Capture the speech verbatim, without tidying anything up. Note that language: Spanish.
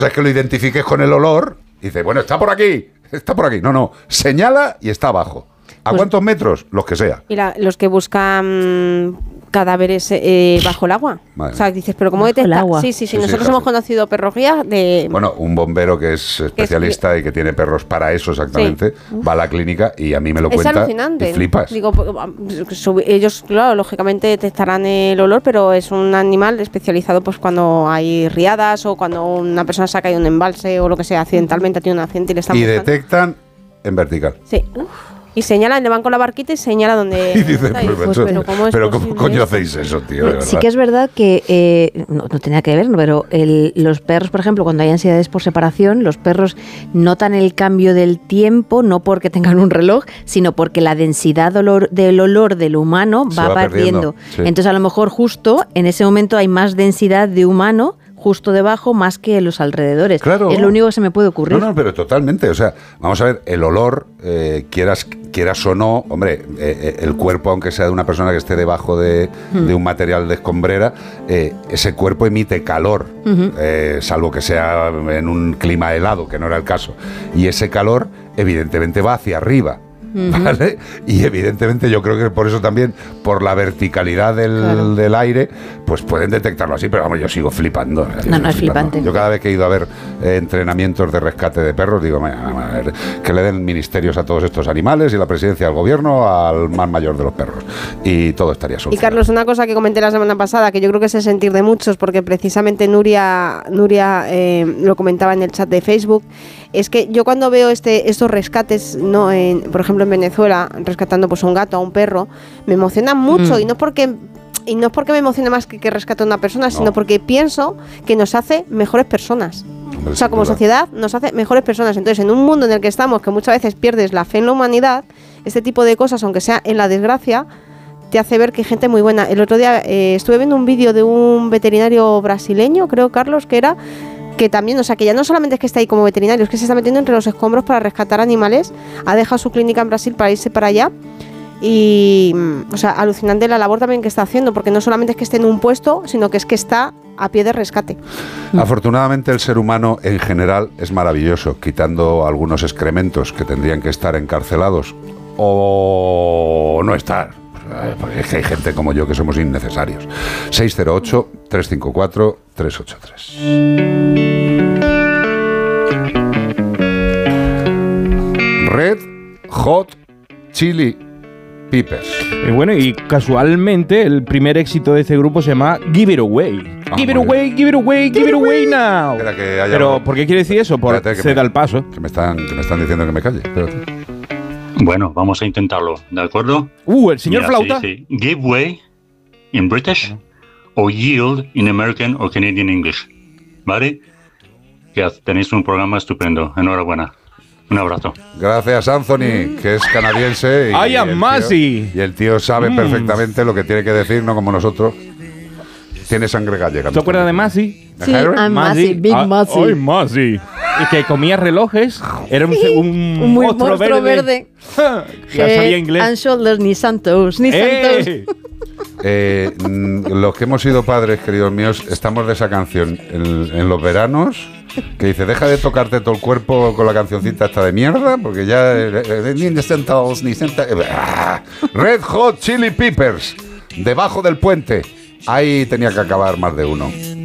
es que lo identifiques con el olor y dices, bueno, está por aquí, está por aquí. No, no, señala y está abajo. ¿A pues, cuántos metros? Los que sea. Y la, los que buscan cadáveres eh, bajo el agua. Vale. O sea, dices, pero ¿cómo detecta? Agua. Sí, sí, sí, sí. Nosotros sí, hemos conocido perros guía de... Bueno, un bombero que es especialista es, y que tiene perros para eso exactamente, sí. va a la clínica y a mí me lo es cuenta alucinante. Y flipas. Digo, ellos, claro, lógicamente detectarán el olor, pero es un animal especializado pues cuando hay riadas o cuando una persona se ha caído en un embalse o lo que sea, accidentalmente ha tenido un accidente y le están Y buscando. Detectan en vertical. Sí. Uf. Y señalan, le van con la barquita y señala donde... Y dicen, pues, pues, pero ¿cómo, es pero ¿cómo coño hacéis eso, tío? De sí que es verdad que, eh, no, no tenía que ver, pero el, los perros, por ejemplo, cuando hay ansiedades por separación, los perros notan el cambio del tiempo, no porque tengan un reloj, sino porque la densidad olor, del olor del humano va, va perdiendo. perdiendo. Sí. Entonces, a lo mejor justo en ese momento hay más densidad de humano justo debajo más que los alrededores. Claro. Es lo único que se me puede ocurrir. No, no, pero totalmente. O sea, vamos a ver, el olor, eh, quieras, quieras o no, hombre, eh, el cuerpo, aunque sea de una persona que esté debajo de, mm. de un material de escombrera, eh, ese cuerpo emite calor, uh-huh. eh, salvo que sea en un clima helado, que no era el caso. Y ese calor, evidentemente, va hacia arriba. ¿Vale? Y evidentemente yo creo que por eso también, por la verticalidad del, claro. del aire, pues pueden detectarlo así, pero vamos, yo sigo flipando. Yo no, sigo no es flipando. flipante. Yo cada vez que he ido a ver eh, entrenamientos de rescate de perros, digo, a ver, que le den ministerios a todos estos animales y la presidencia del gobierno al más mayor de los perros. Y todo estaría solucionado. Y Carlos, una cosa que comenté la semana pasada, que yo creo que es el sentir de muchos, porque precisamente Nuria, Nuria eh, lo comentaba en el chat de Facebook, es que yo cuando veo este, estos rescates, no, en, por ejemplo en Venezuela, rescatando pues a un gato, a un perro, me emocionan mucho mm. y no porque y no es porque me emocione más que que rescate a una persona, no. sino porque pienso que nos hace mejores personas. Hombre, o sea, como sociedad nos hace mejores personas. Entonces, en un mundo en el que estamos, que muchas veces pierdes la fe en la humanidad, este tipo de cosas, aunque sea en la desgracia, te hace ver que hay gente muy buena. El otro día eh, estuve viendo un vídeo de un veterinario brasileño, creo, Carlos, que era... que también, o sea, que ya no solamente es que está ahí como veterinario, es que se está metiendo entre los escombros para rescatar animales, ha dejado su clínica en Brasil para irse para allá y, o sea, alucinante la labor también que está haciendo, porque no solamente es que esté en un puesto, sino que es que está a pie de rescate. Afortunadamente el ser humano en general es maravilloso, quitando algunos excrementos que tendrían que estar encarcelados o no estar. Porque es que hay gente como yo que somos innecesarios. seis cero ocho, tres cinco cuatro, tres ocho tres. Red Hot Chili Peppers. Y bueno, y casualmente el primer éxito de este grupo se llama Give It Away. Ah, give it away, give it away, give it away now. Que haya Pero, algo. ¿por qué quiere decir eso? Por ceda el paso. Que me, están, que me están diciendo que me calle. Espérate. Bueno, vamos a intentarlo, ¿de acuerdo? Uh, el señor Mira, Flauta. Sí, sí. Give way in British o yield in American o Canadian English. ¿Vale? Que tenéis un programa estupendo. Enhorabuena. Un abrazo. Gracias, Anthony, que es canadiense. I am Massey. Y el tío sabe mm. perfectamente lo que tiene que decir, no como nosotros. Tiene sangre gallega. ¿Te acuerdas de Massey? Sí, I'm Massey, Big Massey. Ay, Massey. Y que comía relojes. Era un, sí, un, un monstruo, monstruo verde. verde. Ya sabía inglés. And shoulders, ni santos, ni santos. ¡Eh! Eh, los que hemos sido padres, queridos míos, estamos de esa canción en, en los veranos, que dice, deja de tocarte todo el cuerpo con la cancioncita esta de mierda, porque ya eh, ni centavos, ni centavos. Ah, Red Hot Chili Peppers, Debajo del Puente. Ahí tenía que acabar más de uno.